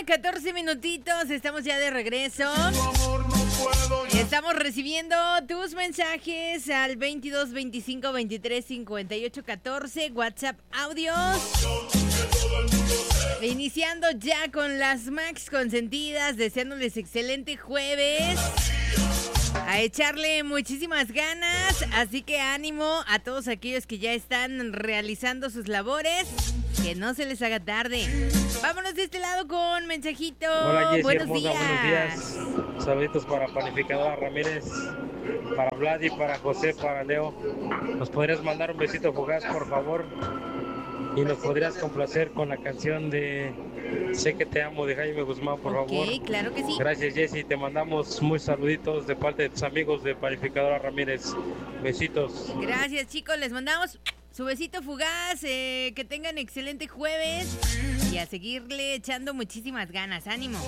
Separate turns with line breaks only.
14 minutitos, estamos ya de regreso. Estamos recibiendo tus mensajes al 22 25 23 58 14, WhatsApp audios. Iniciando ya con las Max consentidas, deseándoles excelente jueves. A echarle muchísimas ganas, así que ánimo a todos aquellos que ya están realizando sus labores, que no se les haga tarde. Vámonos de este lado con mensajito.
Hola Jessy,
buenos
hermosa,
días.
buenos días. Saluditos para Panificadora Ramírez, para Vladi, para José, para Leo. ¿Nos podrías mandar un besito fugaz, por favor? Y nos podrías complacer con la canción de Sé que te amo de Jaime Guzmán, por favor.
Ok, claro que sí.
Gracias Jessy, te mandamos muy saluditos de parte de tus amigos de Panificadora Ramírez. Besitos.
Gracias, chicos, les mandamos su besito fugaz, que tengan excelente jueves y a seguirle echando muchísimas ganas, ánimo.